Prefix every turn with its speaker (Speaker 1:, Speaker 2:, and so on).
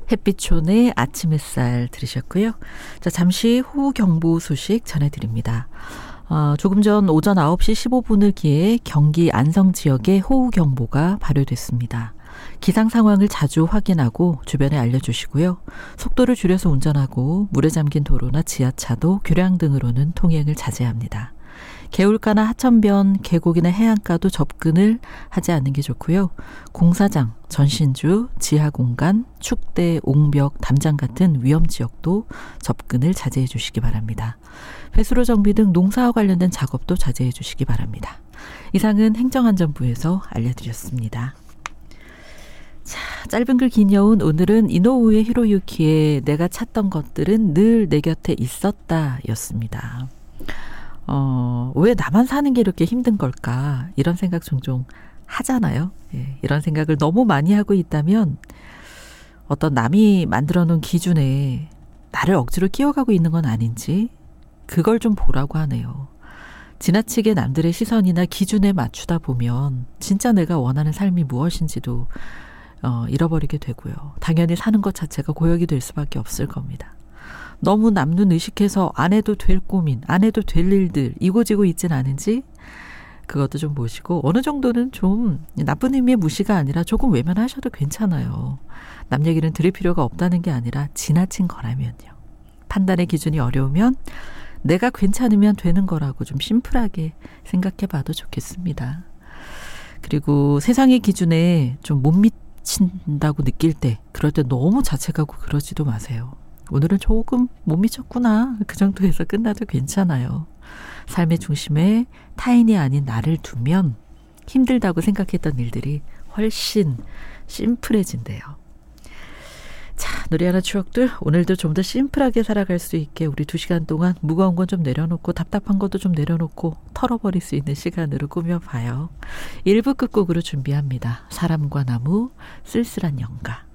Speaker 1: 햇빛촌의 아침 햇살 들으셨고요. 자, 잠시 호우경보 소식 전해드립니다. 조금 전 오전 9시 15분을 기해 경기 안성 지역에 호우경보가 발효됐습니다. 기상 상황을 자주 확인하고 주변에 알려주시고요. 속도를 줄여서 운전하고 물에 잠긴 도로나 지하차도, 교량 등으로는 통행을 자제합니다. 개울가나 하천변, 계곡이나 해안가도 접근을 하지 않는 게 좋고요. 공사장, 전신주, 지하공간, 축대, 옹벽, 담장 같은 위험지역도 접근을 자제해 주시기 바랍니다. 배수로 정비 등 농사와 관련된 작업도 자제해 주시기 바랍니다. 이상은 행정안전부에서 알려드렸습니다. 자, 짧은 글 긴 여운, 오늘은 이노우의 히로유키의 내가 찾던 것들은 늘 내 곁에 있었다 였습니다. 왜 나만 사는 게 이렇게 힘든 걸까? 이런 생각 종종 하잖아요. 예, 이런 생각을 너무 많이 하고 있다면 어떤 남이 만들어 놓은 기준에 나를 억지로 끼워가고 있는 건 아닌지 그걸 좀 보라고 하네요. 지나치게 남들의 시선이나 기준에 맞추다 보면 진짜 내가 원하는 삶이 무엇인지도 잃어버리게 되고요. 당연히 사는 것 자체가 고역이 될 수밖에 없을 겁니다. 너무 남눈 의식해서 안 해도 될 고민, 안 해도 될 일들 이고지고 있진 않은지 그것도 좀 보시고 어느 정도는 좀 나쁜 의미의 무시가 아니라 조금 외면하셔도 괜찮아요. 남 얘기는 들을 필요가 없다는 게 아니라 지나친 거라면요. 판단의 기준이 어려우면 내가 괜찮으면 되는 거라고 좀 심플하게 생각해 봐도 좋겠습니다. 그리고 세상의 기준에 좀 못 미친다고 느낄 때 그럴 때 너무 자책하고 그러지도 마세요. 오늘은 조금 못 미쳤구나. 그 정도에서 끝나도 괜찮아요. 삶의 중심에 타인이 아닌 나를 두면 힘들다고 생각했던 일들이 훨씬 심플해진대요. 자, 노래하는 추억들 오늘도 좀 더 심플하게 살아갈 수 있게 우리 2시간 동안 무거운 건 좀 내려놓고 답답한 것도 좀 내려놓고 털어버릴 수 있는 시간으로 꾸며봐요. 1부 끝곡으로 준비합니다. 사람과 나무, 쓸쓸한 영가.